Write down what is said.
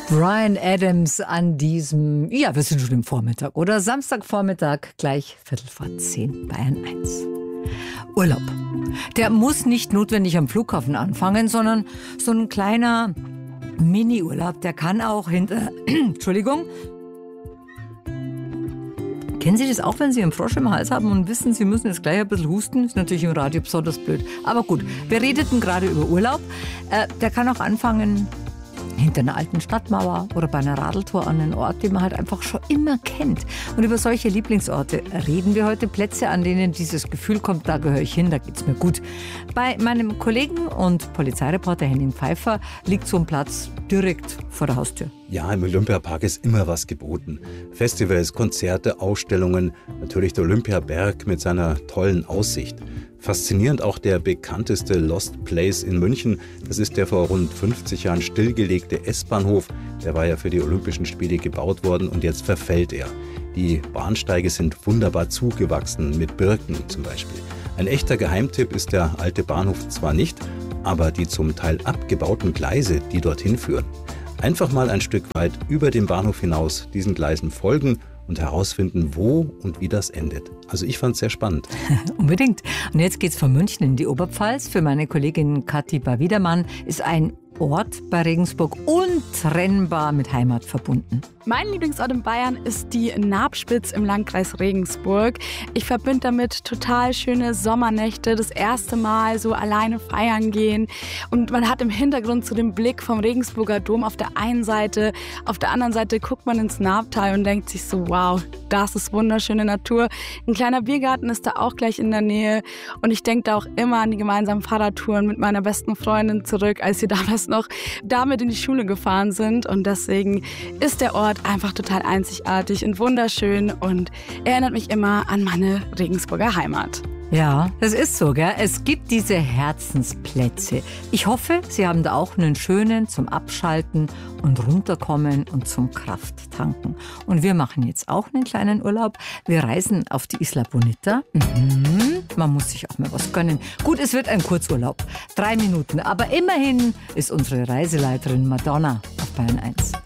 Bryan Adams an diesem, ja, wir sind schon im Vormittag, oder? Samstagvormittag, gleich 9:15, Bayern 1. Urlaub. Der muss nicht notwendig am Flughafen anfangen, sondern so ein kleiner Mini-Urlaub, der kann auch hinter, Entschuldigung. Kennen Sie das auch, wenn Sie einen Frosch im Hals haben und wissen, Sie müssen jetzt gleich ein bisschen husten? Ist natürlich im Radio besonders blöd. Aber gut, wir redeten gerade über Urlaub. Der kann auch anfangen hinter einer alten Stadtmauer oder bei einer Radeltour an einen Ort, den man halt einfach schon immer kennt. Und über solche Lieblingsorte reden wir heute. Plätze, an denen dieses Gefühl kommt, da gehöre ich hin, da geht's mir gut. Bei meinem Kollegen und Polizeireporter Henning Pfeiffer liegt so ein Platz direkt vor der Haustür. Ja, im Olympiapark ist immer was geboten. Festivals, Konzerte, Ausstellungen, natürlich der Olympiaberg mit seiner tollen Aussicht. Faszinierend auch der bekannteste Lost Place in München. Das ist der vor rund 50 Jahren stillgelegte S-Bahnhof. Der war ja für die Olympischen Spiele gebaut worden und jetzt verfällt er. Die Bahnsteige sind wunderbar zugewachsen, mit Birken zum Beispiel. Ein echter Geheimtipp ist der alte Bahnhof zwar nicht, aber die zum Teil abgebauten Gleise, die dorthin führen. Einfach mal ein Stück weit über den Bahnhof hinaus diesen Gleisen folgen und herausfinden, wo und wie das endet. Also ich fand es sehr spannend. Unbedingt. Und jetzt geht's von München in die Oberpfalz. Für meine Kollegin Kathi Bawidermann ist ein Ort bei Regensburg untrennbar mit Heimat verbunden. Mein Lieblingsort in Bayern ist die Nabspitz im Landkreis Regensburg. Ich verbinde damit total schöne Sommernächte, das erste Mal so alleine feiern gehen. Und man hat im Hintergrund so den Blick vom Regensburger Dom auf der einen Seite. Auf der anderen Seite guckt man ins Nabtal und denkt sich so, wow, das ist wunderschöne Natur. Ein kleiner Biergarten ist da auch gleich in der Nähe. Und ich denke da auch immer an die gemeinsamen Fahrradtouren mit meiner besten Freundin zurück, als wir damals noch damit in die Schule gefahren sind. Und deswegen ist der Ort einfach total einzigartig und wunderschön und erinnert mich immer an meine Regensburger Heimat. Ja, das ist so, gell? Es gibt diese Herzensplätze. Ich hoffe, Sie haben da auch einen schönen zum Abschalten und runterkommen und zum Krafttanken. Und wir machen jetzt auch einen kleinen Urlaub. Wir reisen auf die Isla Bonita. Man muss sich auch mal was gönnen. Gut, es wird ein Kurzurlaub. 3 Minuten. Aber immerhin ist unsere Reiseleiterin Madonna auf Bayern 1.